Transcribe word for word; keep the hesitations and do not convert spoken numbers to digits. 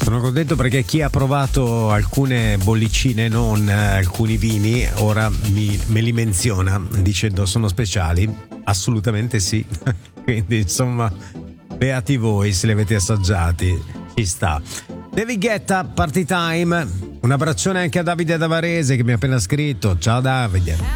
Sono contento perché chi ha provato alcune bollicine, non eh, alcuni vini, ora mi, me li menziona dicendo sono speciali. Assolutamente sì. Quindi insomma, beati voi se li avete assaggiati. Ci sta. David Guetta, Party Time. Un abbraccione anche a Davide da Varese che mi ha appena scritto. Ciao Davide.